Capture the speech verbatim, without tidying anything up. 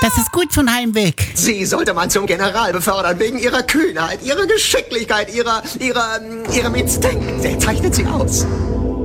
Das ist gut von Heimweg. Sie sollte man zum General befördern, wegen ihrer Kühnheit, ihrer Geschicklichkeit, ihrer, ihrer, ihrem Instinkt. Der zeichnet sie aus.